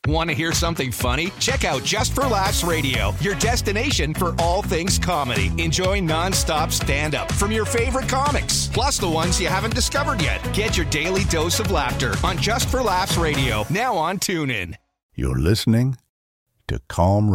Want to hear something funny? Check out Just for Laughs Radio, your destination for all things comedy. Enjoy nonstop stand-up from your favorite comics, plus the ones you haven't discovered yet. Get your daily dose of laughter on Just for Laughs Radio, now on TuneIn. You're listening to Calm